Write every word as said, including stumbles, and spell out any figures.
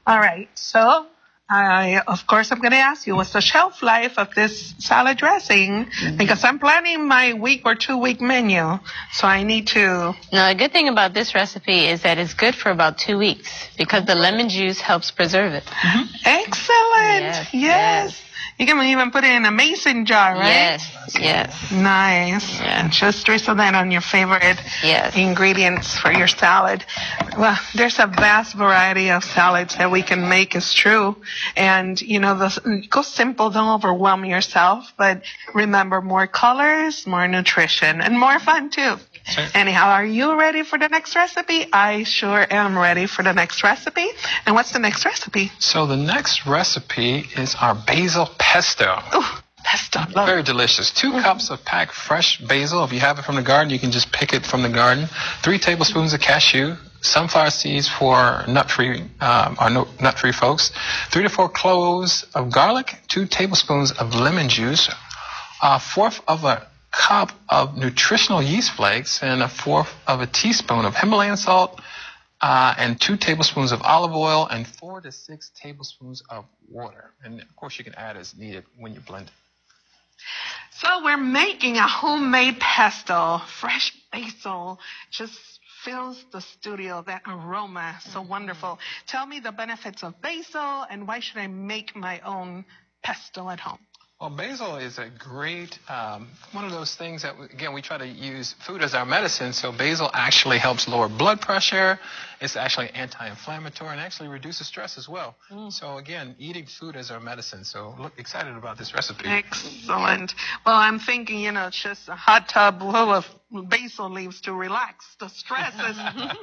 All right. So, I, of course, I'm going to ask you, what's the shelf life of this salad dressing? Mm-hmm. Because I'm planning my week or two week menu. So I need to. No, the good thing about this recipe is that it's good for about two weeks because the lemon juice helps preserve it. Mm-hmm. Excellent. Yes, yes. yes. You can even put it in a mason jar, right? Yes, yes. Nice. Yeah. And just drizzle that on your favorite yes. ingredients for your salad. Well, there's a vast variety of salads that we can make, it's true. And, you know, the, go simple, don't overwhelm yourself. But remember, more colors, more nutrition, and more fun, too. Sure. Anyhow, are you ready for the next recipe? I sure am ready for the next recipe. And what's the next recipe? So the next recipe is our basil pesto. Ooh, pesto. Love Very it. delicious. Two mm-hmm. cups of packed fresh basil. If you have it from the garden, you can just pick it from the garden. Three tablespoons of cashew. Sunflower seeds for nut-free um, or no, nut-free folks. Three to four cloves of garlic. Two tablespoons of lemon juice. A fourth of a cup of nutritional yeast flakes, and a fourth of a teaspoon of Himalayan salt, uh, and two tablespoons of olive oil, and four to six tablespoons of water. And of course, you can add as needed when you blend it. So we're making a homemade pesto. Fresh basil just fills the studio. That aroma, so mm-hmm. wonderful. Tell me the benefits of basil, and why should I make my own pesto at home? Well, basil is a great, um, one of those things that, again, we try to use food as our medicine. So basil actually helps lower blood pressure. It's actually anti-inflammatory and actually reduces stress as well. Mm. So, again, eating food as our medicine. So look excited about this recipe. Excellent. Well, I'm thinking, you know, just a hot tub full of basil leaves to relax the stresses.